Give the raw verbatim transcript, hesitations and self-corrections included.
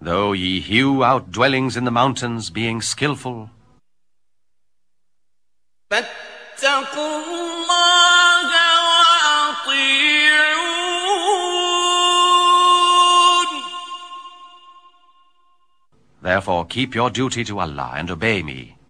Though ye hew out dwellings in the mountains, being skillful, فاتقوا الله وأطيعون. Therefore keep your duty to Allah and obey me.